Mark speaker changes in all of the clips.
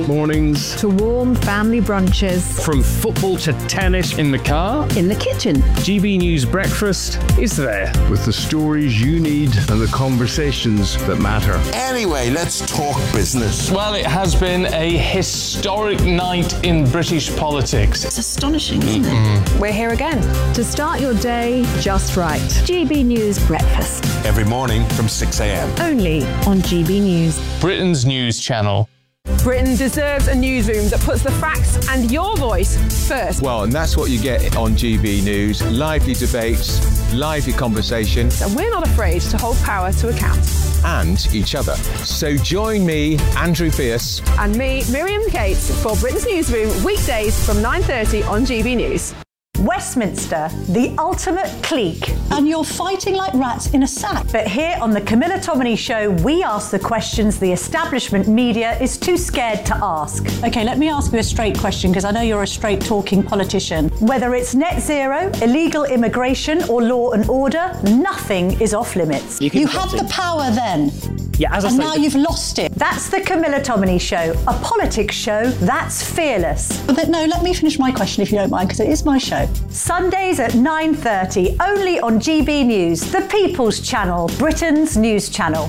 Speaker 1: Mornings.
Speaker 2: To warm family brunches.
Speaker 1: From football to tennis. In the car.
Speaker 2: In the kitchen.
Speaker 1: GB News Breakfast is there. With the stories you need and the conversations that matter.
Speaker 3: Anyway, let's talk business.
Speaker 1: Well, it has been a historic night in British politics.
Speaker 4: It's astonishing, isn't it?
Speaker 2: We're here again. To start your day just right. GB News Breakfast.
Speaker 3: Every morning from 6 a.m.
Speaker 2: Only on GB News.
Speaker 1: Britain's news channel.
Speaker 5: Britain deserves a newsroom that puts the facts and your voice first.
Speaker 6: Well, and that's what you get on GB News. Lively debates, lively conversation.
Speaker 5: And we're not afraid to hold power to account.
Speaker 6: And each other. So join me, Andrew Pierce.
Speaker 5: And me, Miriam Cates, for Britain's Newsroom, weekdays from 9:30 on GB News.
Speaker 7: Westminster, the ultimate clique.
Speaker 4: And you're fighting like rats in a sack.
Speaker 7: But here on the Camilla Tominey Show, we ask the questions the establishment media is too scared to ask.
Speaker 4: Okay, let me ask you a straight question, because I know you're a straight-talking politician.
Speaker 7: Whether it's net zero, illegal immigration, or law and order, nothing is off limits.
Speaker 4: You had the power then.
Speaker 8: Yeah, as I
Speaker 4: and
Speaker 8: say,
Speaker 4: now you've lost it.
Speaker 7: That's the Camilla Tominey Show, a politics show that's fearless.
Speaker 4: But no, let me finish my question if you don't mind, because it is my show.
Speaker 7: Sundays at 9:30, only on GB News, the People's Channel, Britain's news channel.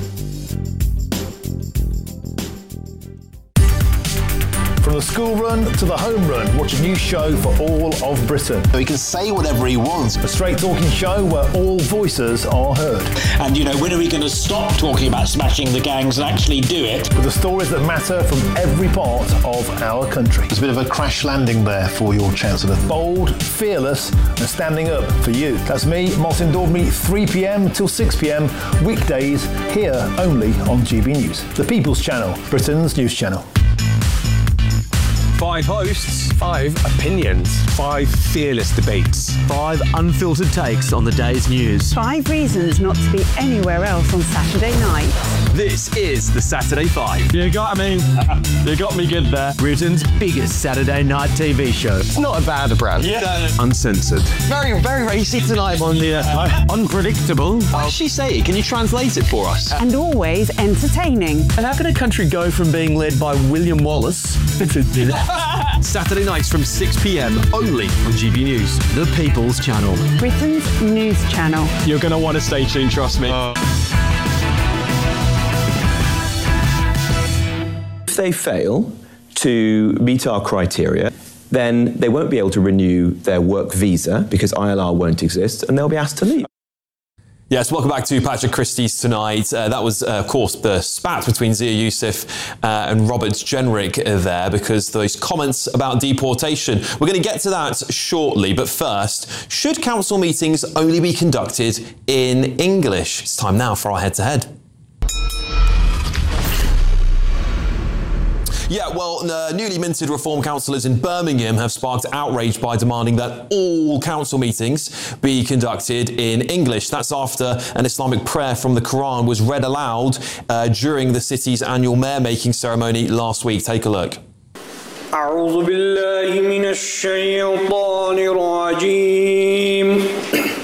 Speaker 9: From the school run to the home run, watch a new show for all of Britain.
Speaker 3: He can say whatever he wants.
Speaker 9: A straight talking show where all voices are heard.
Speaker 10: And, when are we going to stop talking about smashing the gangs and actually do it?
Speaker 9: With the stories that matter from every part of our country.
Speaker 11: There's a bit of a crash landing there for your Chancellor.
Speaker 9: Bold, fearless, and standing up for you. That's me, Martin Daubney, 3 p.m. till 6 p.m. weekdays, here only on GB News. The People's Channel, Britain's news channel.
Speaker 12: 5 hosts, 5 opinions, 5 fearless debates, 5 unfiltered takes on the day's news.
Speaker 2: 5 reasons not to be anywhere else on Saturday night.
Speaker 12: This is the Saturday 5.
Speaker 1: You got me good there.
Speaker 12: Britain's biggest Saturday night TV show.
Speaker 1: It's not a bad brand.
Speaker 12: Yeah. Uncensored.
Speaker 8: very, very racy tonight on the
Speaker 12: Unpredictable.
Speaker 8: What does she say? Can you translate it for us?
Speaker 2: And always entertaining.
Speaker 8: And how can a country go from being led by William Wallace
Speaker 12: Saturday nights from 6 p.m. only on GB News, the People's Channel.
Speaker 2: Britain's news channel.
Speaker 1: You're going to want to stay tuned, trust me.
Speaker 13: If they fail to meet our criteria, then they won't be able to renew their work visa because ILR won't exist, and they'll be asked to leave.
Speaker 14: Yes, welcome back to Patrick Christie's Tonight. That was, of course, the spat between Zia Youssef and Robert Jenrick there, because those comments about deportation. We're going to get to that shortly, but first, should council meetings only be conducted in English? It's time now for our head-to-head. Yeah, well, newly minted Reform councillors in Birmingham have sparked outrage by demanding that all council meetings be conducted in English. That's after an Islamic prayer from the Quran was read aloud during the city's annual mayor-making ceremony last week. Take a look.
Speaker 15: أعوذ بالله من الشيطان الرجيم.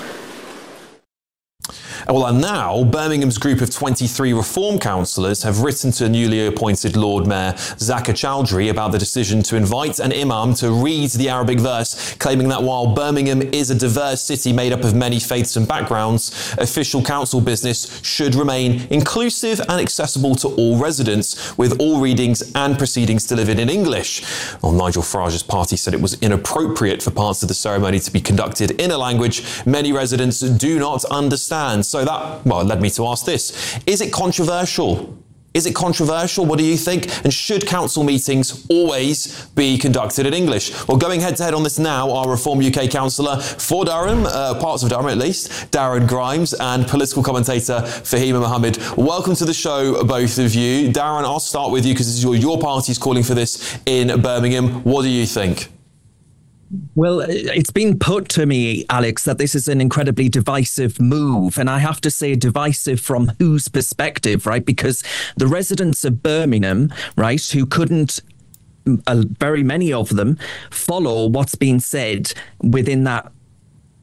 Speaker 14: Well, and now Birmingham's group of 23 Reform councillors have written to newly appointed Lord Mayor Zakir Chowdhury about the decision to invite an imam to read the Arabic verse, claiming that while Birmingham is a diverse city made up of many faiths and backgrounds, official council business should remain inclusive and accessible to all residents, with all readings and proceedings delivered in English. Well, Nigel Farage's party said it was inappropriate for parts of the ceremony to be conducted in a language many residents do not understand. So that, led me to ask this. Is it controversial? Is it controversial? What do you think? And should council meetings always be conducted in English? Well, going head-to-head on this now are Reform UK councillor for Durham, parts of Durham at least, Darren Grimes, and political commentator Fahima Mohammed. Welcome to the show, both of you. Darren, I'll start with you because your party's calling for this in Birmingham. What do you think?
Speaker 16: Well, it's been put to me, Alex, that this is an incredibly divisive move. And I have to say divisive from whose perspective, right? Because the residents of Birmingham, right, who couldn't, very many of them, follow what's been said within that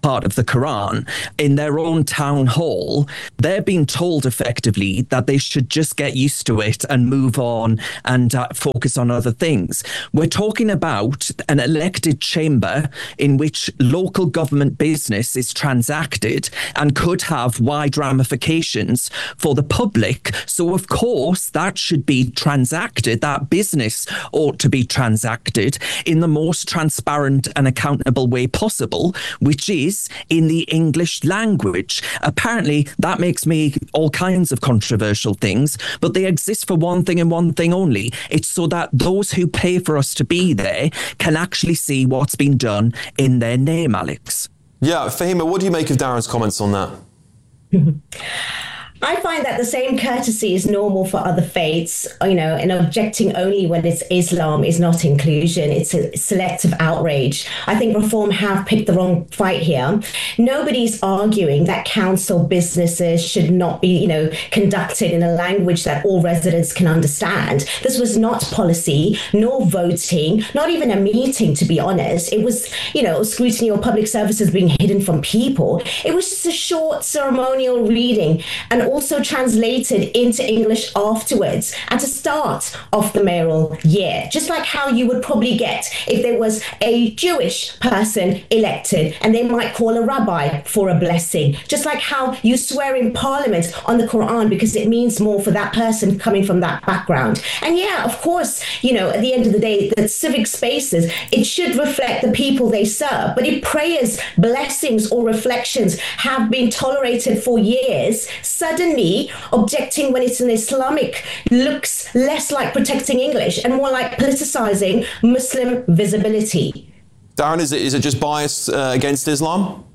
Speaker 16: part of the Quran, in their own town hall, they're being told effectively that they should just get used to it and move on and focus on other things. We're talking about an elected chamber in which local government business is transacted and could have wide ramifications for the public. So, of course, that should be transacted. That business ought to be transacted in the most transparent and accountable way possible, which is in the English language. Apparently, that makes me all kinds of controversial things, but they exist for one thing and one thing only. It's so that those who pay for us to be there can actually see what's been done in their name, Alex.
Speaker 14: Yeah, Fahima, what do you make of Darren's comments on that?
Speaker 17: I find that the same courtesy is normal for other faiths, and objecting only when it's Islam is not inclusion. It's a selective outrage. I think Reform have picked the wrong fight here. Nobody's arguing that council businesses should not be, conducted in a language that all residents can understand. This was not policy, nor voting, not even a meeting, to be honest. It was, scrutiny or public services being hidden from people. It was just a short ceremonial reading and also translated into English afterwards at the start of the mayoral year, just like how you would probably get if there was a Jewish person elected and they might call a rabbi for a blessing, just like how you swear in Parliament on the Quran because it means more for that person coming from that background. And yeah, of course, at the end of the day, the civic spaces, it should reflect the people they serve. But if prayers, blessings or reflections have been tolerated for years, suddenly objecting when it's an Islamic looks less like protecting English and more like politicizing Muslim visibility.
Speaker 14: Darren, is it just bias against Islam?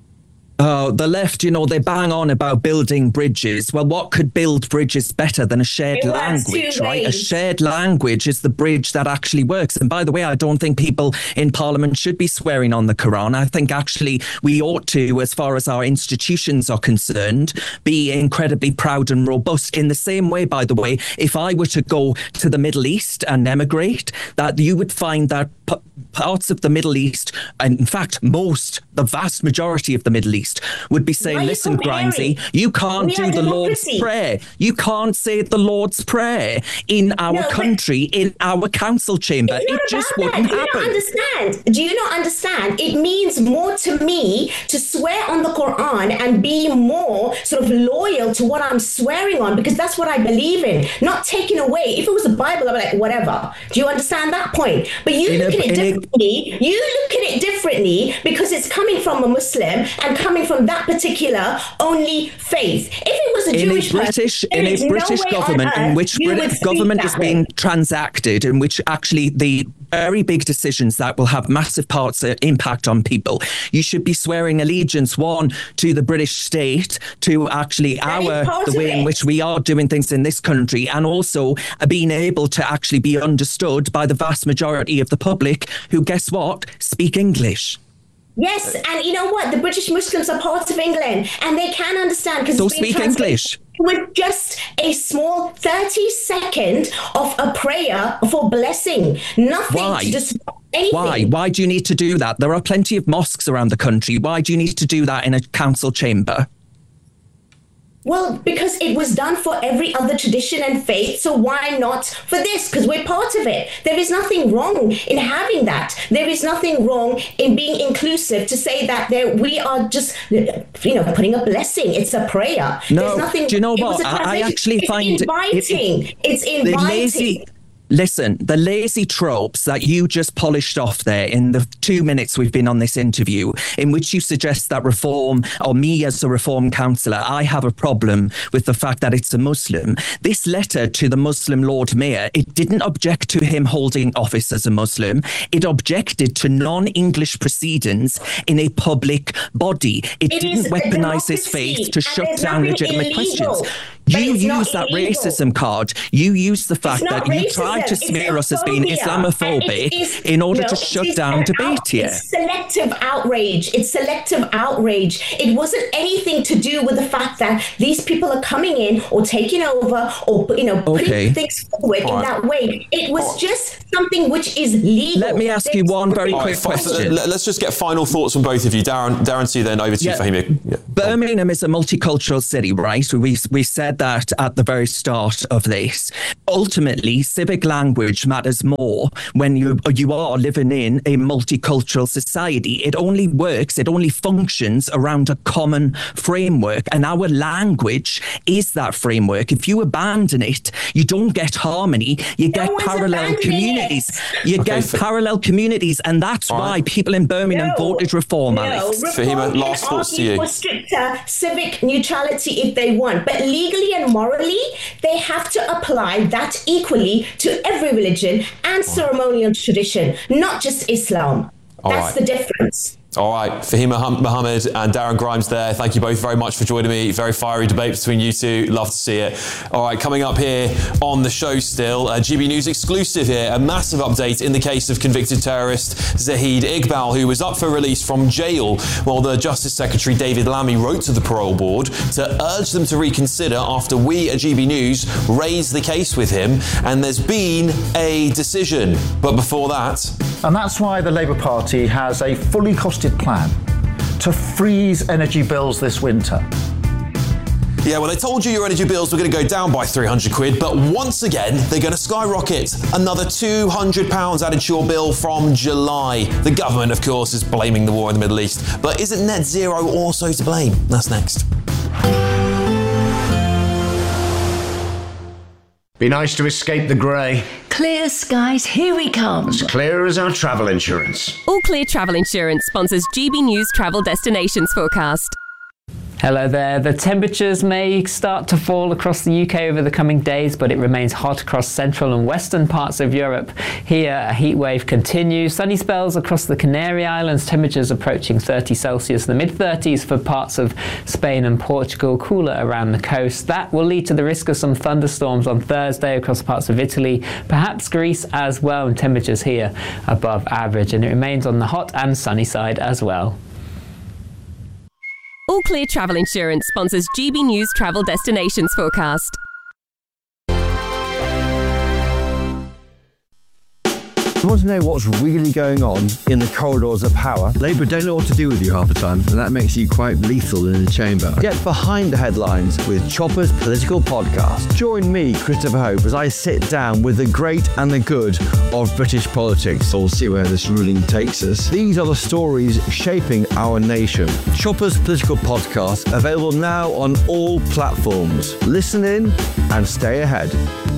Speaker 16: The left, they bang on about building bridges. Well, what could build bridges better than a shared language, right? A shared language is the bridge that actually works. And by the way, I don't think people in Parliament should be swearing on the Quran. I think actually we ought to, as far as our institutions are concerned, be incredibly proud and robust. In the same way, by the way, if I were to go to the Middle East and emigrate, that you would find that parts of the Middle East, and in fact, the vast majority of the Middle East, would be saying, listen, Grimesy, you can't do the Lord's Prayer. You can't say the Lord's Prayer in our country, in our council chamber. It just wouldn't happen.
Speaker 17: Do you not understand? It means more to me to swear on the Quran and be more sort of loyal to what I'm swearing on, because that's what I believe in, not taken away. If it was the Bible, I'd be like, whatever. Do you understand that point? But you look at it differently. You look at it differently because it's coming from a Muslim and coming from that particular only faith. If it was a Jewish person,
Speaker 16: in a British government in which British government is being transacted, in which actually the very big decisions that will have massive impact on people, you should be swearing allegiance, one, to the British state, to actually the way in which we are doing things in this country, and also being able to actually be understood by the vast majority of the public who, guess what, speak English.
Speaker 17: Yes, and you know what? The British Muslims are part of England, and they can understand because
Speaker 16: so speak English.
Speaker 17: With just a small 30-second of a prayer for blessing, nothing to just anything.
Speaker 16: Why do you need to do that? There are plenty of mosques around the country. Why do you need to do that in a council chamber?
Speaker 17: Well, because it was done for every other tradition and faith, so why not for this? Because we're part of it. There is nothing wrong in having that. There is nothing wrong in being inclusive to say that we are just, putting a blessing. It's a prayer.
Speaker 16: No,
Speaker 17: there's nothing.
Speaker 16: Do you know what? I actually find
Speaker 17: it's inviting.
Speaker 16: Listen, the lazy tropes that you just polished off there in the 2 minutes we've been on this interview, in which you suggest that Reform, or me as a Reform councillor, I have a problem with the fact that it's a Muslim. This letter to the Muslim Lord Mayor, it didn't object to him holding office as a Muslim. It objected to non-English proceedings in a public body. It didn't weaponise his faith to shut down legitimate questions. You use that racism card. You use the fact that you tried to smear us as being Islamophobic in order to shut down debate here.
Speaker 17: It's selective outrage. It's selective outrage. It wasn't anything to do with the fact that these people are coming in or taking over or, putting things forward in that way. It was just something which is legal.
Speaker 16: Let me ask you one very quick question.
Speaker 14: Let's just get final thoughts from both of you. Darren, to you then, over to you, Fahima. Yeah.
Speaker 16: Birmingham is a multicultural city, right? We said that at the very start of this. Ultimately, civic language matters more when you are living in a multicultural society. It only works, it only functions around a common framework. And our language is that framework. If you abandon it, you don't get harmony, you get parallel communities. You get parallel communities, and that's why people in Birmingham voted Reform, Alex.
Speaker 14: Fahima, last thoughts to you.
Speaker 17: For stricter civic neutrality if they want, but legally and morally, they have to apply that equally to every religion and ceremonial tradition, not just Islam. That's the difference.
Speaker 14: All right, Fahima Mohammed and Darren Grimes there. Thank you both very much for joining me. Very fiery debate between you two. Love to see it. All right, coming up here on the show still, GB News exclusive here. A massive update in the case of convicted terrorist Zahid Iqbal, who was up for release from jail while the Justice Secretary David Lammy wrote to the parole board to urge them to reconsider after we at GB News raised the case with him. And there's been a decision. But before that...
Speaker 18: And that's why the Labour Party has a fully costed plan to freeze energy bills this winter.
Speaker 14: Yeah, well, they told you your energy bills were going to go down by 300 quid, but once again, they're going to skyrocket. Another £200 added to your bill from July. The government, of course, is blaming the war in the Middle East. But isn't net zero also to blame? That's next.
Speaker 1: Be nice to escape the grey.
Speaker 19: Clear skies, here we come.
Speaker 1: As clear as our travel insurance.
Speaker 20: All Clear Travel Insurance sponsors GB News Travel Destinations Forecast.
Speaker 21: Hello there. The temperatures may start to fall across the UK over the coming days, but it remains hot across central and western parts of Europe. Here, a heat wave continues. Sunny spells across the Canary Islands, temperatures approaching 30 Celsius, the mid-30s for parts of Spain and Portugal, cooler around the coast. That will lead to the risk of some thunderstorms on Thursday across parts of Italy, perhaps Greece as well, and temperatures here above average. And it remains on the hot and sunny side as well.
Speaker 20: All Clear Travel Insurance sponsors GB News Travel Destinations Forecast.
Speaker 12: You want to know what's really going on in the corridors of power? Labour don't know what to do with you half the time, and that makes you quite lethal in the chamber. Get behind the headlines with Chopper's Political Podcast. Join me, Christopher Hope, as I sit down with the great and the good of British politics. We'll see where this ruling takes us. These are the stories shaping our nation. Chopper's Political Podcast, available now on all platforms. Listen in and stay ahead.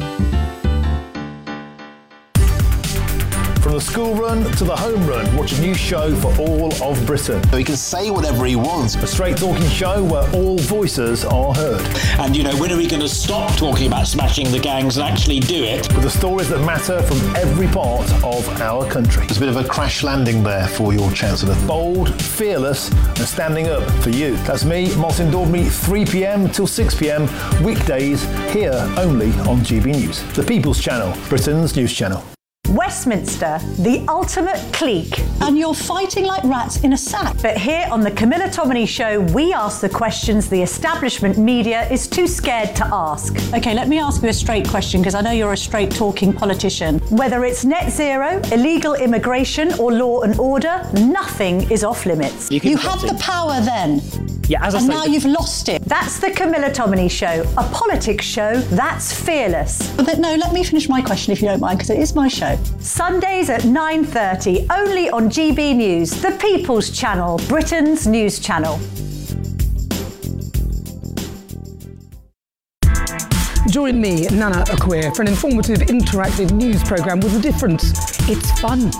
Speaker 9: From the school run to the home run, watch a new show for all of Britain.
Speaker 3: He can say whatever he wants.
Speaker 9: A straight talking show where all voices are heard.
Speaker 10: And, when are we going to stop talking about smashing the gangs and actually do it?
Speaker 9: With the stories that matter from every part of our country.
Speaker 11: There's a bit of a crash landing there for your Chancellor.
Speaker 9: Bold, fearless, and standing up for you. That's me, Martin Daubney, 3 p.m. till 6 p.m. weekdays, here only on GB News. The People's Channel, Britain's news channel.
Speaker 7: Westminster, the ultimate clique.
Speaker 4: And you're fighting like rats in a sack.
Speaker 7: But here on the Camilla Tominey Show, we ask the questions the establishment media is too scared to ask.
Speaker 4: Okay, let me ask you a straight question, because I know you're a straight-talking politician.
Speaker 7: Whether it's net zero, illegal immigration, or law and order, nothing is off limits.
Speaker 4: You had the power then.
Speaker 21: Yeah,
Speaker 4: and now you've lost it.
Speaker 7: That's the Camilla Tominey Show, a politics show that's fearless.
Speaker 4: But no, let me finish my question if you don't mind, because it is my show.
Speaker 7: Sundays at 9:30, only on GB News, the People's Channel, Britain's news channel.
Speaker 22: Join me, Nana Akwe, for an informative, interactive news programme with a difference. It's fun.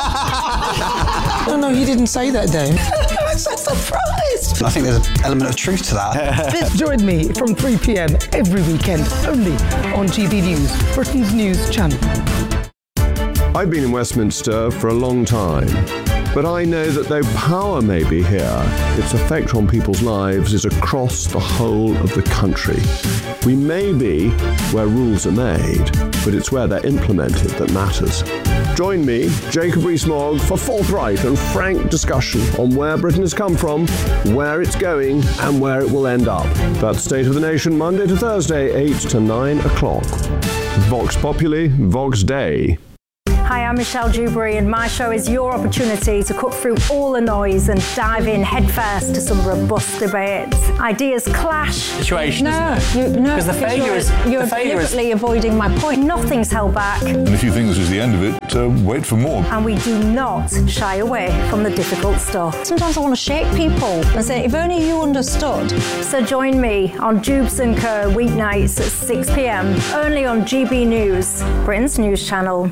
Speaker 23: No, he didn't say that, Dave.
Speaker 4: I'm so surprised.
Speaker 23: I think there's an element of truth to that.
Speaker 22: Join me from 3 p.m. every weekend, only on GB News, Britain's news channel.
Speaker 1: I've been in Westminster for a long time, but I know that though power may be here, its effect on people's lives is across the whole of the country. We may be where rules are made, but it's where they're implemented that matters. Join me, Jacob Rees-Mogg, for forthright and frank discussion on where Britain has come from, where it's going, and where it will end up. That's State of the Nation, Monday to Thursday, 8 to 9 o'clock. Vox Populi, Vox Dei.
Speaker 7: Hi, I'm Michelle Dewberry, and my show is your opportunity to cut through all the noise and dive in headfirst to some robust debates. Ideas clash.
Speaker 10: Situation,
Speaker 7: Because
Speaker 10: the failure is...
Speaker 7: You're deliberately avoiding my point. Nothing's held back.
Speaker 5: And if you think this is the end of it, wait for more.
Speaker 7: And we do not shy away from the difficult stuff. Sometimes I want to shake people and say, if only you understood. So join me on Dubes & Co. weeknights at 6 p.m, only on GB News, Britain's news channel.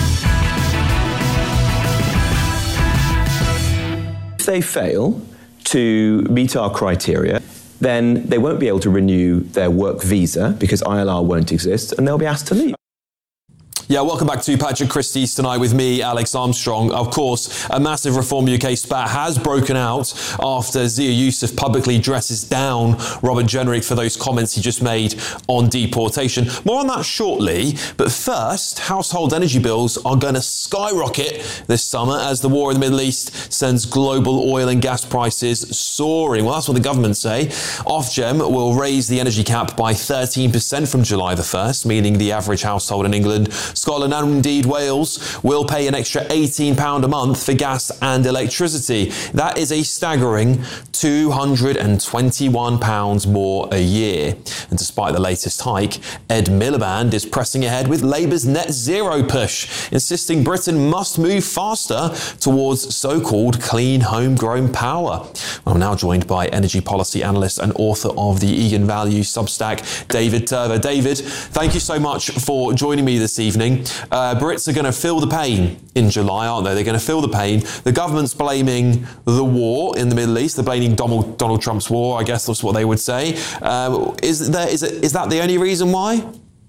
Speaker 13: If they fail to meet our criteria, then they won't be able to renew their work visa because ILR won't exist, and they'll be asked to leave.
Speaker 14: Yeah, welcome back to Patrick Christie's tonight with me, Alex Armstrong. Of course, a massive Reform UK spat has broken out after Zia Youssef publicly dresses down Robert Jenrick for those comments he just made on deportation. More on that shortly, but first, household energy bills are going to skyrocket this summer as the war in the Middle East sends global oil and gas prices soaring. Well, that's what the government say. Ofgem will raise the energy cap by 13% from July the 1st, meaning the average household in England, Scotland and indeed Wales will pay an extra £18 a month for gas and electricity. That is a staggering £221 more a year. And despite the latest hike, Ed Miliband is pressing ahead with Labour's net zero push, insisting Britain must move faster towards so-called clean homegrown power. Well, I'm now joined by energy policy analyst and author of the Egan Value Substack, David Turver. David, thank you so much for joining me this evening. Brits are going to feel the pain in July, aren't they? They're going to feel the pain. The government's blaming the war in the Middle East. They're blaming Donald Trump's war, I guess that's what they would say. Is that the only reason why?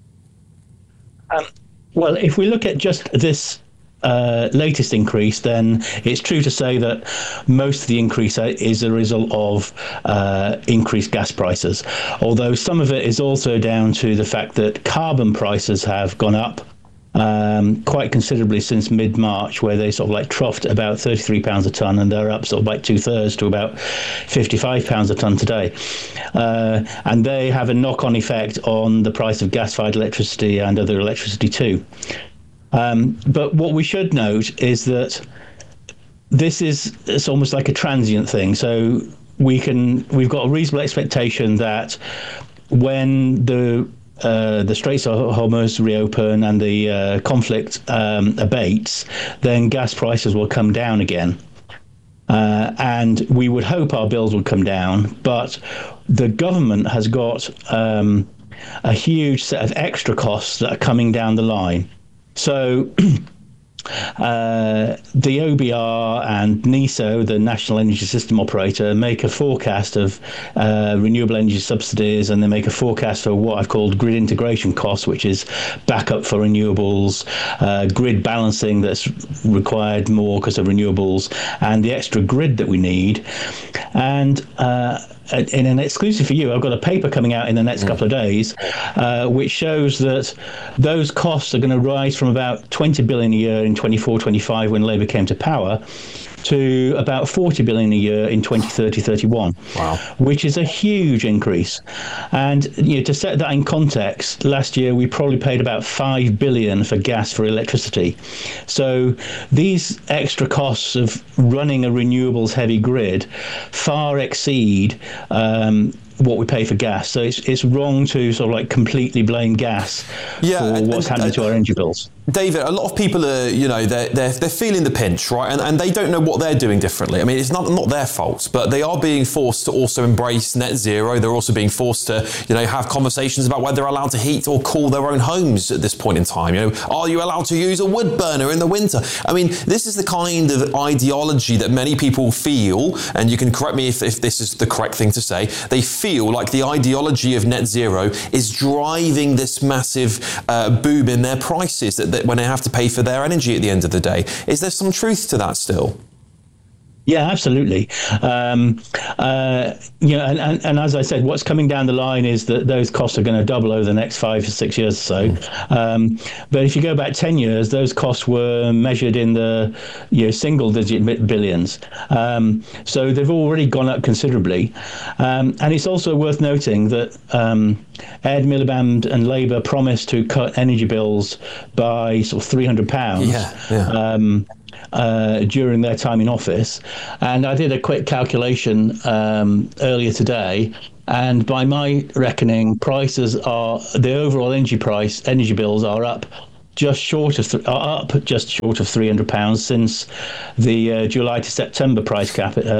Speaker 6: Well, if we look at just this latest increase, then it's true to say that most of the increase is a result of increased gas prices, although some of it is also down to the fact that carbon prices have gone up quite considerably since mid-March, where they sort of like troughed about £33 a tonne, and they're up sort of like 2/3 to about £55 a tonne today. And they have a knock-on effect on the price of gas-fired electricity and other electricity too. But what we should note is that it's almost like a transient thing. So we've got a reasonable expectation that when the Straits of Hormuz reopen and the conflict abates, then gas prices will come down again. And we would hope our bills would come down, but the government has got a huge set of extra costs that are coming down the line. So the OBR and NESO, the National Energy System Operator, make a forecast of renewable energy subsidies, and they make a forecast for what I've called grid integration costs, which is backup for renewables, grid balancing that's required more because of renewables, and the extra grid that we need. And in an exclusive for you, I've got a paper coming out in the next couple of days, which shows that those costs are going to rise from about 20 billion a year in 24-25 when Labour came to power to about 40 billion a year in 2030-31, wow, which is a huge increase. And to set that in context, last year we probably paid about 5 billion for gas for electricity. So these extra costs of running a renewables heavy grid far exceed what we pay for gas. So it's wrong to sort of like completely blame gas for what's happening to our energy bills.
Speaker 14: David, a lot of people are, they're feeling the pinch, right? And they don't know what they're doing differently. I mean, it's not their fault, but they are being forced to also embrace net zero. They're also being forced to, have conversations about whether they're allowed to heat or cool their own homes at this point in time. Are you allowed to use a wood burner in the winter? I mean, this is the kind of ideology that many people feel, and you can correct me if this is the correct thing to say, they feel like the ideology of net zero is driving this massive boom in their prices that when they have to pay for their energy at the end of the day. Is there some truth to that still?
Speaker 6: Yeah, absolutely. And as I said, what's coming down the line is that those costs are going to double over the next 5 or 6 years or so. But if you go back 10 years, those costs were measured in the single-digit billions. So they've already gone up considerably. And it's also worth noting that Ed Miliband and Labour promised to cut energy bills by sort of £300. During their time in office. And I did a quick calculation earlier today, and by my reckoning, the overall energy bills are up just short of £300 since the July to September price cap in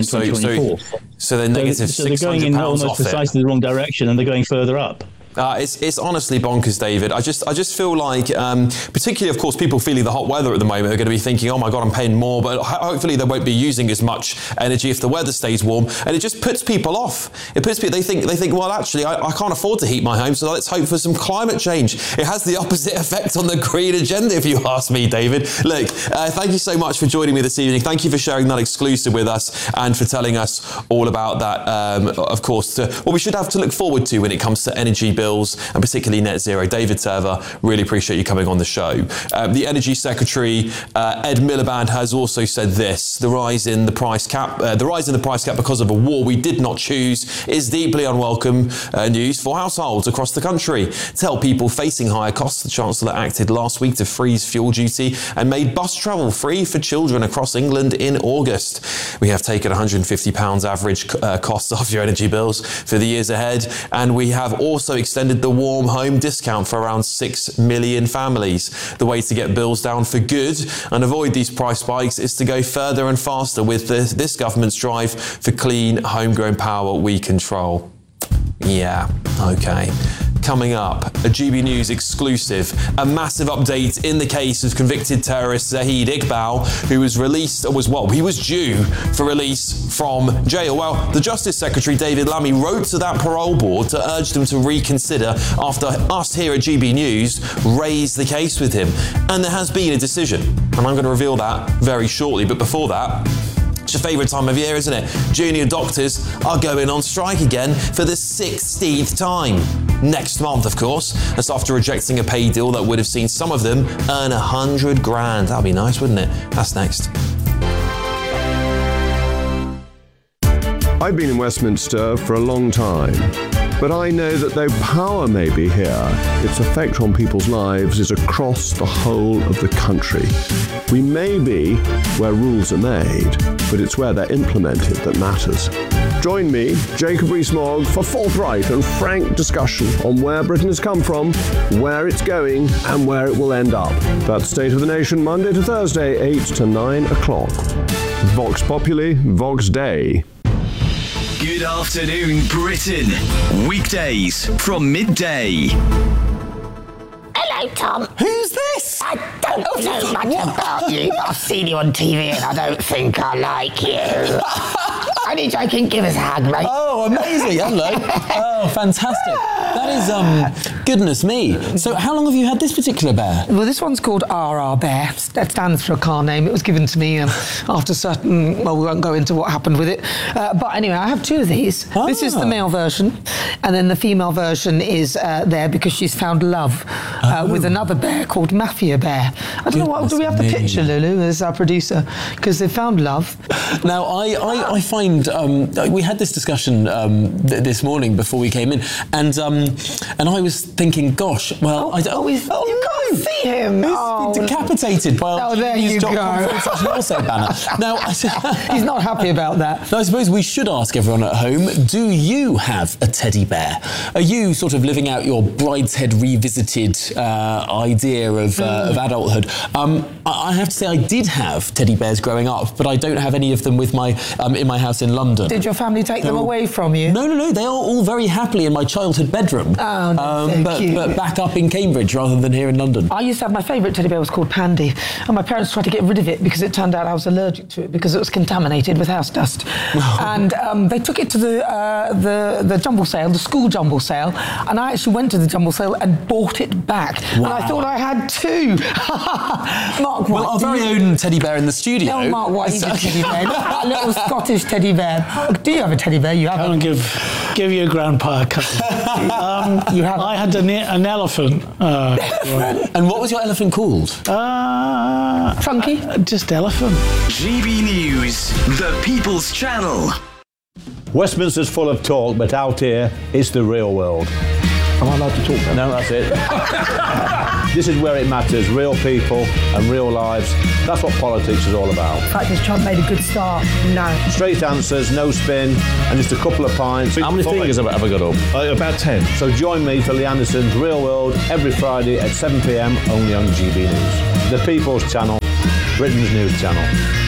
Speaker 6: 2024.
Speaker 14: So they're negative £600
Speaker 6: so they're going in almost precisely the wrong direction, and they're going further up.
Speaker 14: It's honestly bonkers, David. I just feel like, particularly, of course, people feeling the hot weather at the moment are going to be thinking, oh my God, I'm paying more, but hopefully they won't be using as much energy if the weather stays warm. And it just puts people off. It puts people, they think, well, actually, I can't afford to heat my home, so let's hope for some climate change. It has the opposite effect on the green agenda, if you ask me, David. Look, thank you so much for joining me this evening. Thank you for sharing that exclusive with us and for telling us all about that, of course, what we should have to look forward to when it comes to energy bills and particularly net zero. David Terver, really appreciate you coming on the show. The Energy Secretary, Ed Miliband, has also said this: the rise in the price cap because of a war we did not choose is deeply unwelcome news for households across the country. To help people facing higher costs, the Chancellor acted last week to freeze fuel duty and made bus travel free for children across England in August. We have taken £150 average costs off your energy bills for the years ahead, and we have also extended the warm home discount for around 6 million families. The way to get bills down for good and avoid these price spikes is to go further and faster with this government's drive for clean, homegrown power we control. Yeah, okay. Coming up, a GB News exclusive, a massive update in the case of convicted terrorist Zahid Iqbal, who was he was due for release from jail. Well, the Justice Secretary, David Lammy, wrote to that parole board to urge them to reconsider after us here at GB News raised the case with him. And there has been a decision, and I'm going to reveal that very shortly. But before that, it's your favourite time of year, isn't it? Junior doctors are going on strike again for the 16th time. Next month, of course. That's after rejecting a pay deal that would have seen some of them earn $100,000. That'd be nice, wouldn't it? That's next.
Speaker 1: I've been in Westminster for a long time, but I know that though power may be here, its effect on people's lives is across the whole of the country. We may be where rules are made, but it's where they're implemented that matters. Join me, Jacob Rees-Mogg, for forthright and frank discussion on where Britain has come from, where it's going, and where it will end up. That's State of the Nation, Monday to Thursday, 8 to 9 o'clock. Vox Populi, Vox Dei.
Speaker 2: Good afternoon, Britain. Weekdays from midday.
Speaker 8: Hello, Tom.
Speaker 2: Who's this?
Speaker 8: I don't know much about you. I've seen you on TV and I don't think I like you. Only joking, give us a hug, mate.
Speaker 15: Oh, amazing. Hello. Oh, fantastic. That is, goodness me. So how long have you had this particular bear?
Speaker 22: Well, this one's called RR Bear. That stands for a car name. It was given to me after certain, well, we won't go into what happened with it. But anyway, I have two of these. Ah. This is the male version, and then the female version is there because she's found love with another bear called Mafia Bear. I don't know what, do we have the picture, Lulu, as our producer? Because they found love.
Speaker 15: Now, I find, we had this discussion this morning before we came in, and I was thinking, gosh, well, I don't...
Speaker 22: you can't see him.
Speaker 15: He's been decapitated by
Speaker 22: our
Speaker 15: also banner. Now,
Speaker 22: he's not happy about that.
Speaker 15: Now, I suppose we should ask everyone at home, do you have a teddy bear? Are you sort of living out your Brideshead Revisited idea of adulthood? I have to say I did have teddy bears growing up, but I don't have any of them with my in my house in London.
Speaker 22: Did your family take them away from you?
Speaker 15: No. They are all very happily in my childhood bedroom.
Speaker 22: Oh, no,
Speaker 15: but back up in Cambridge rather than here in London.
Speaker 22: London. I used to have my favourite teddy bear was called Pandy, and my parents tried to get rid of it because it turned out I was allergic to it because it was contaminated with house dust. And they took it to the jumble sale, the school jumble sale, and I actually went to the jumble sale and bought it back. Wow. And I thought I had two. Mark White.
Speaker 15: Well, our very own teddy bear in the studio.
Speaker 22: Oh, Mark White, he's a teddy bear. A little Scottish teddy bear. Do you have a teddy bear? You have.
Speaker 16: I'll give your grandpa a couple.
Speaker 22: You have.
Speaker 16: I had an elephant.
Speaker 15: And what was your elephant called?
Speaker 22: Funky.
Speaker 16: Just elephant.
Speaker 2: GB News, the People's Channel.
Speaker 9: Westminster's full of talk, but out here, it's the real world. Am I allowed to talk now? No, that's it. This is where it matters, real people and real lives. That's what politics is all about.
Speaker 22: In fact, has Trump made a good start? No.
Speaker 9: Straight answers, no spin, and just a couple of pints. How many fingers have I got up? About 10. So join me for Lee Anderson's Real World every Friday at 7 p.m, only on GB News. The People's Channel, Britain's news channel.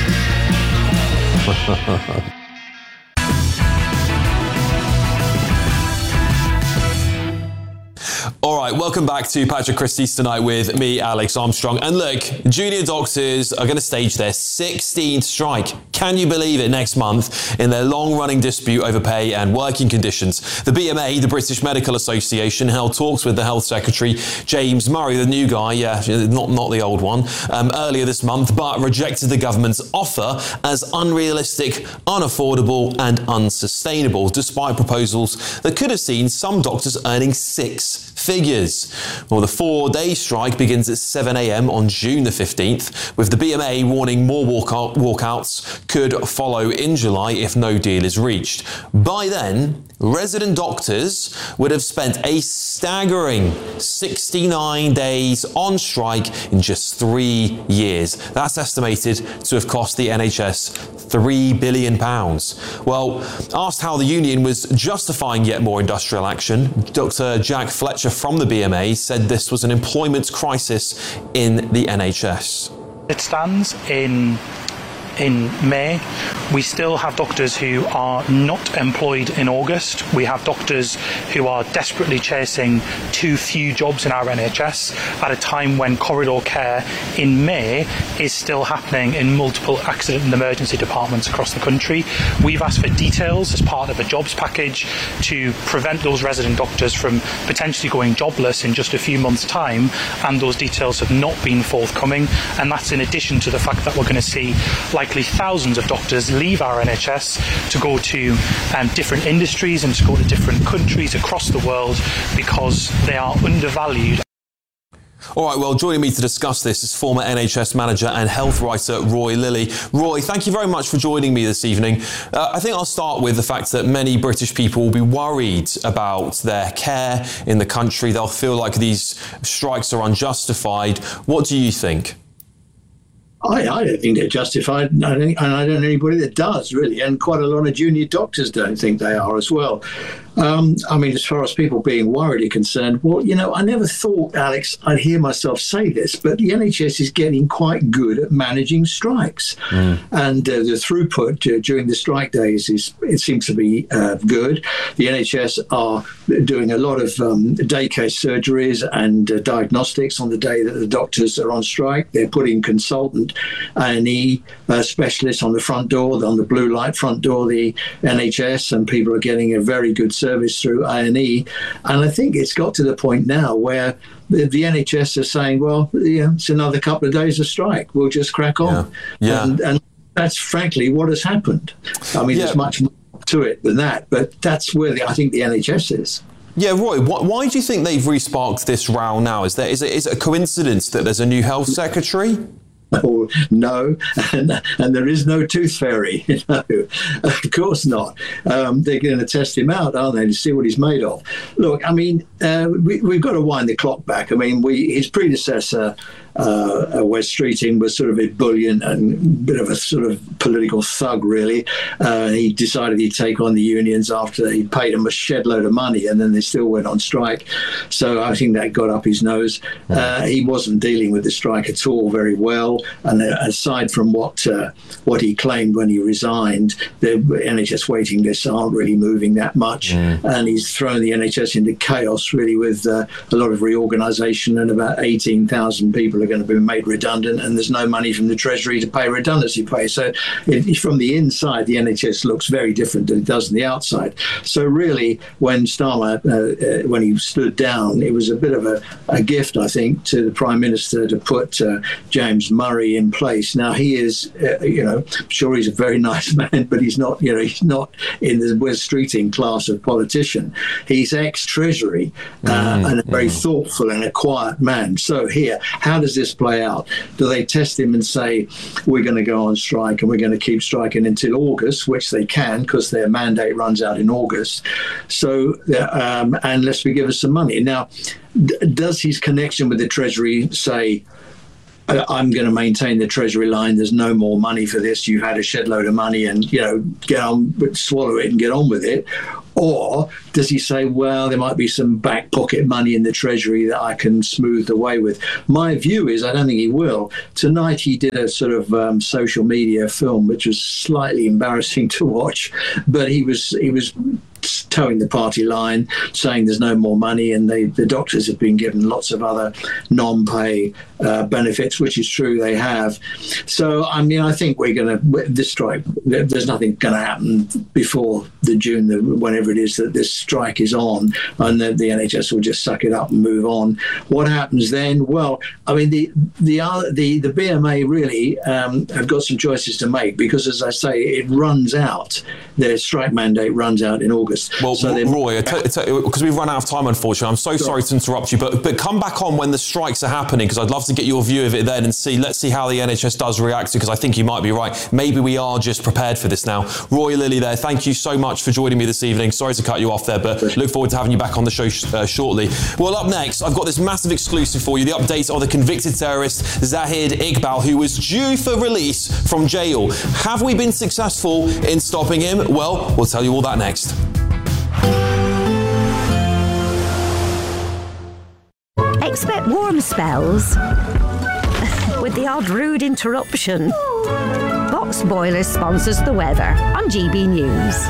Speaker 14: All right, welcome back to Patrick Christie's Tonight with me, Alex Armstrong. And look, junior doctors are going to stage their 16th strike. Can you believe it? Next month in their long-running dispute over pay and working conditions. The BMA, the British Medical Association, held talks with the Health Secretary, James Murray, the new guy, not the old one, earlier this month, but rejected the government's offer as unrealistic, unaffordable and unsustainable, despite proposals that could have seen some doctors earning six figures. Well, the 4-day strike begins at 7 a.m. on June the 15th, with the BMA warning more walkouts could follow in July if no deal is reached. By then, resident doctors would have spent a staggering 69 days on strike in just 3 years. That's estimated to have cost the NHS £3 billion. Well, asked how the union was justifying yet more industrial action, Dr. Jack Fletcher from the BMA said this was an employment crisis in the NHS.
Speaker 17: It stands in May. We still have doctors who are not employed in August. We have doctors who are desperately chasing too few jobs in our NHS at a time when corridor care in May is still happening in multiple accident and emergency departments across the country. We've asked for details as part of a jobs package to prevent those resident doctors from potentially going jobless in just a few months' time, and those details have not been forthcoming, and that's in addition to the fact that we're going to see likely thousands of doctors leave our NHS to go to different industries and to go to different countries across the world because they are undervalued.
Speaker 14: All right, well, joining me to discuss this is former NHS manager and health writer Roy Lilly. Roy, thank you very much for joining me this evening. I think I'll start with the fact that many British people will be worried about their care in the country. They'll feel like these strikes are unjustified. What do you think?
Speaker 18: I don't think they're justified, and I don't know anybody that does, really, and quite a lot of junior doctors don't think they are as well. I mean, as far as people being worried are concerned, well, you know, I never thought, Alex, I'd hear myself say this, but the NHS is getting quite good at managing strikes. And the throughput during the strike days it seems to be good. The NHS are doing a lot of day case surgeries and diagnostics on the day that the doctors are on strike. They're putting consultant A&E specialists on the front door, on the blue light front door of the NHS, and people are getting a very good service through A&E. And I think it's got to the point now where the NHS are saying, well, yeah, it's another couple of days of strike. We'll just crack on.
Speaker 14: Yeah.
Speaker 18: And that's frankly what has happened. I mean, there's much more to it than that, but that's where I think the NHS is.
Speaker 14: Yeah, Roy, why do you think they've re-sparked this row now? Is it a coincidence that there's a new health secretary?
Speaker 18: Oh, no, and there is no tooth fairy. No, of course not. They're going to test him out, aren't they, to see what he's made of? Look, I mean, we've got to wind the clock back. I mean, his predecessor Wes Streeting was sort of ebullient and a bit of a sort of political thug, really. He decided he'd take on the unions after he paid them a shed load of money, and then they still went on strike. So I think that got up his nose. He wasn't dealing with the strike at all very well, and aside from what he claimed when he resigned, the NHS waiting lists aren't really moving that much, and he's thrown the NHS into chaos, really, with a lot of reorganisation, and about 18,000 people are going to be made redundant, and there's no money from the Treasury to pay redundancy pay. So from the inside, the NHS looks very different than it does on the outside. So really, when Starmer, when he stood down, it was a bit of a gift, I think, to the Prime Minister to put James Murray in place. Now, he is, I'm sure he's a very nice man, but he's not in the Wes Streeting class of politician. He's ex-Treasury and a very thoughtful and a quiet man. So here, how does this play out? Do they test him and say, we're going to go on strike and we're going to keep striking until August, which they can because their mandate runs out in August. So, unless we give us some money. Now, does his connection with the Treasury say, I'm going to maintain the Treasury line, there's no more money for this, you've had a shed load of money and, get on, swallow it and get on with it? Or does he say, well, there might be some back pocket money in the Treasury that I can smooth the way with? My view is I don't think he will. Tonight he did a sort of social media film, which was slightly embarrassing to watch, but he was towing the party line, saying there's no more money, and the doctors have been given lots of other non-pay benefits, which is true, they have. So, I think we're going to, this strike, there's nothing going to happen before the June, whenever it is that this strike is on, and the NHS will just suck it up and move on. What happens then? Well, the BMA really have got some choices to make, because, as I say, it runs out, their strike mandate runs out in August.
Speaker 14: Well, so Roy, because we've run out of time, unfortunately, I'm so sorry to interrupt you, but come back on when the strikes are happening, because I'd love to get your view of it then and let's see how the NHS does react to, because I think you might be right. Maybe we are just prepared for this now. Roy Lilly there, thank you so much for joining me this evening. Sorry to cut you off there, but look forward to having you back on the show shortly. Well, up next, I've got this massive exclusive for you, the update on the convicted terrorist Zahid Iqbal, who was due for release from jail. Have we been successful in stopping him? Well, we'll tell you all that next.
Speaker 12: Expect warm spells with the odd rude interruption. Box Boilers sponsors the weather on GB News.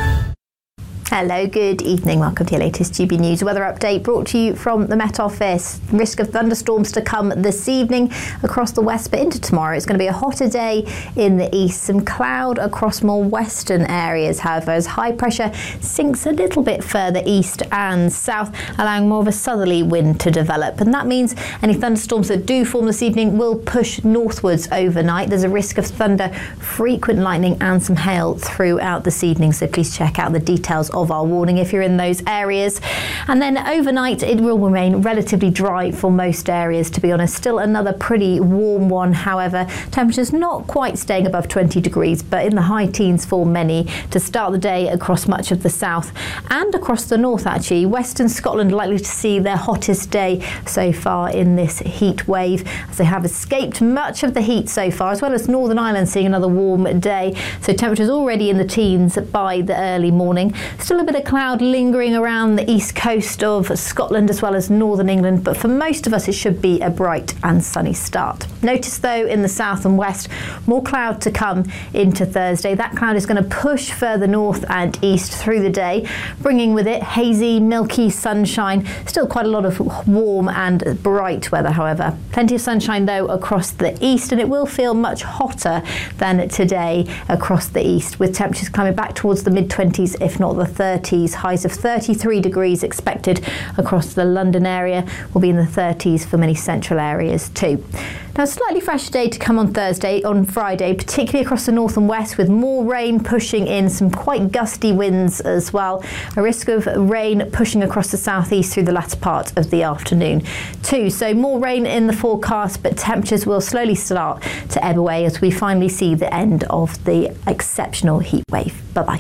Speaker 7: Hello, good evening. Welcome to your latest GB News weather update, brought to you from the Met Office. Risk of thunderstorms to come this evening across the west, but into tomorrow. It's going to be a hotter day in the east. Some cloud across more western areas, however, as high pressure sinks a little bit further east and south, allowing more of a southerly wind to develop. And that means any thunderstorms that do form this evening will push northwards overnight. There's a risk of thunder, frequent lightning and some hail throughout this evening, so please check out the details of our warning if you're in those areas. And then overnight it will remain relatively dry for most areas, to be honest. Still another pretty warm one, however. Temperatures not quite staying above 20 degrees, but in the high teens for many to start the day across much of the south and across the north, actually. Western Scotland likely to see their hottest day so far in this heat wave, as they have escaped much of the heat so far, as well as Northern Ireland seeing another warm day. So temperatures already in the teens by the early morning. Still a bit of cloud lingering around the east coast of Scotland as well as northern England, but for most of us it should be a bright and sunny start. Notice though in the south and west, more cloud to come into Thursday. That cloud is going to push further north and east through the day, bringing with it hazy, milky sunshine. Still quite a lot of warm and bright weather, however. Plenty of sunshine though across the east, and it will feel much hotter than today across the east, with temperatures climbing back towards the mid-20s, if not the 30s. Highs of 33 degrees expected across the London area. Will be in the 30s for many central areas too. Now, a slightly fresher day to come on Friday, particularly across the north and west, with more rain pushing in, some quite gusty winds as well. A risk of rain pushing across the southeast through the latter part of the afternoon too. So more rain in the forecast, but temperatures will slowly start to ebb away as we finally see the end of the exceptional heat wave. Bye-bye.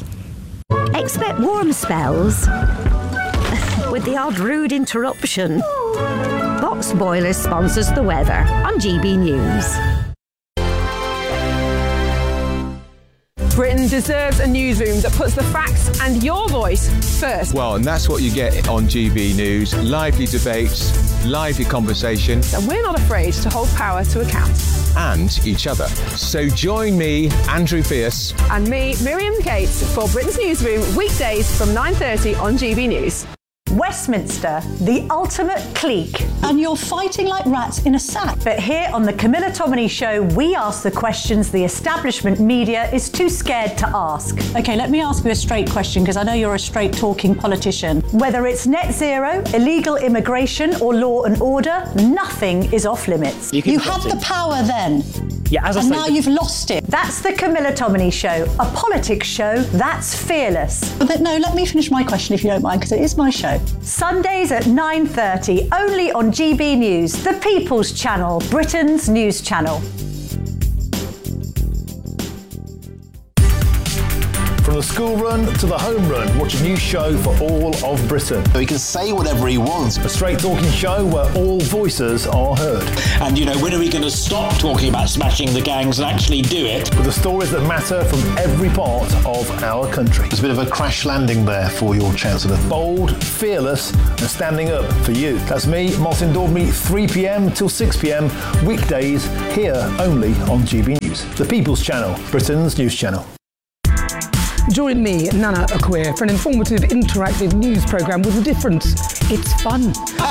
Speaker 12: Expect warm spells with the odd rude interruption. Box Boilers sponsors the weather on GB News.
Speaker 3: Britain deserves a newsroom that puts the facts and your voice first.
Speaker 19: Well, and that's what you get on GB News. Lively debates, lively conversation.
Speaker 3: And we're not afraid to hold power to account.
Speaker 19: And each other. So join me, Andrew Pierce.
Speaker 3: And me, Miriam Cates, for Britain's Newsroom, weekdays from 9:30 on GB News.
Speaker 4: Westminster, the ultimate clique.
Speaker 20: And you're fighting like rats in a sack.
Speaker 4: But here on the Camilla Tominey Show, we ask the questions the establishment media is too scared to ask.
Speaker 20: Okay, let me ask you a straight question, because I know you're a straight-talking politician.
Speaker 4: Whether it's net zero, illegal immigration, or law and order, nothing is off limits.
Speaker 20: You had the power then.
Speaker 21: Yeah,
Speaker 20: and now you've lost it.
Speaker 4: That's the Camilla Tominey Show, a politics show that's fearless.
Speaker 20: But no, let me finish my question if you don't mind, because it is my show.
Speaker 4: Sundays at 9:30, only on GB News, the People's Channel, Britain's news channel.
Speaker 11: From the school run to the home run, watch a new show for all of Britain.
Speaker 10: He can say whatever he wants.
Speaker 11: A straight talking show where all voices are heard.
Speaker 10: And, you know, when are we going to stop talking about smashing the gangs and actually do it?
Speaker 11: With the stories that matter from every part of our country. There's a bit of a crash landing there for your Chancellor. Bold, fearless, and standing up for you. That's me, Martin Daubney, 3 p.m. till 6 p.m. weekdays, here only on GB News. The People's Channel, Britain's news channel.
Speaker 22: Join me, Nana Acquia, for an informative, interactive news programme with a difference. It's fun.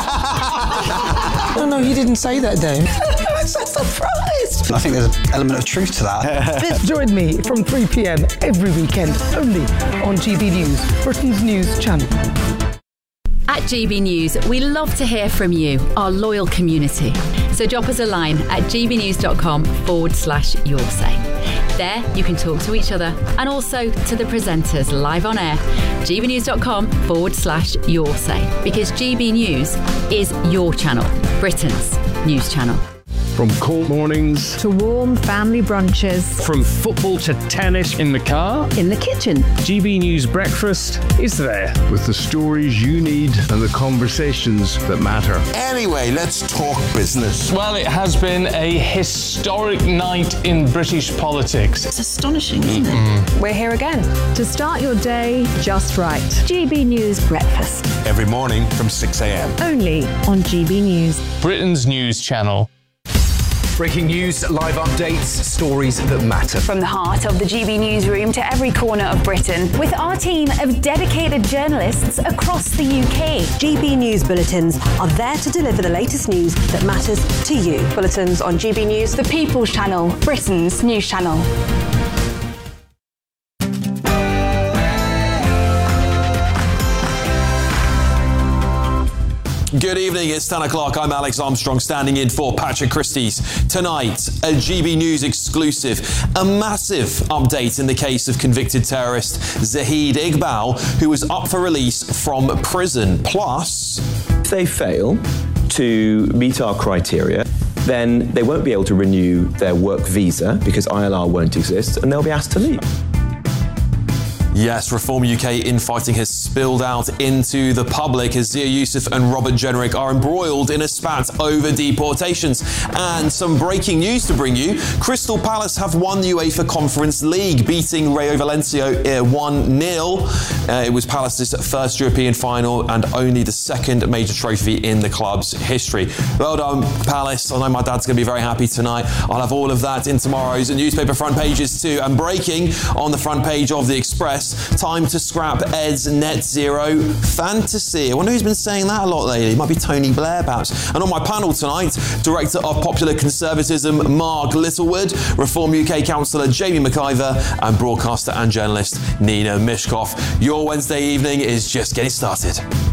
Speaker 22: No, he didn't say that, Dave. I'm so surprised.
Speaker 23: I think there's an element of truth to that.
Speaker 22: Join me from 3 p.m. every weekend, only on GB News, Britain's news channel.
Speaker 24: At GB News, we love to hear from you, our loyal community. So drop us a line at gbnews.com/your say. There, you can talk to each other and also to the presenters live on air. gbnews.com/your say. Because GB News is your channel, Britain's news channel.
Speaker 25: From cold mornings
Speaker 7: to warm family brunches,
Speaker 25: from football to tennis, in the car,
Speaker 7: in the kitchen,
Speaker 25: GB News Breakfast is there with the stories you need and the conversations that matter.
Speaker 26: Anyway, let's talk business.
Speaker 27: Well, it has been a historic night in British politics.
Speaker 20: It's astonishing, isn't it?
Speaker 3: We're here again.
Speaker 7: To start your day just right. GB News Breakfast.
Speaker 26: Every morning from 6 a.m.
Speaker 7: Only on GB News.
Speaker 27: Britain's news channel.
Speaker 28: Breaking news, live updates, stories that matter.
Speaker 29: From the heart of the GB newsroom to every corner of Britain, with our team of dedicated journalists across the UK.
Speaker 30: GB News bulletins are there to deliver the latest news that matters to you.
Speaker 29: Bulletins on GB News, the People's Channel, Britain's news channel.
Speaker 14: Good evening, it's 10 o'clock. I'm Alex Armstrong standing in for Patrick Christys. Tonight, a GB News exclusive, a massive update in the case of convicted terrorist Zahid Iqbal, who was up for release from prison. Plus,
Speaker 13: if they fail to meet our criteria, then they won't be able to renew their work visa because ILR won't exist and they'll be asked to leave.
Speaker 14: Yes, Reform UK infighting has spilled out into the public as Zia Youssef and Robert Jenrick are embroiled in a spat over deportations. And some breaking news to bring you. Crystal Palace have won the UEFA Conference League, beating Rayo Valencia 1-0. It was Palace's first European final and only the second major trophy in the club's history. Well done, Palace. I know my dad's going to be very happy tonight. I'll have all of that in tomorrow's newspaper front pages too. And breaking on the front page of the Express, time to scrap Ed's net zero fantasy. I wonder who's been saying that a lot lately. It might be Tony Blair, perhaps. And on my panel tonight, Director of Popular Conservatism, Mark Littlewood, Reform UK Councillor Jamie McIver, and broadcaster and journalist Nina Mishkov. Your Wednesday evening is just getting started.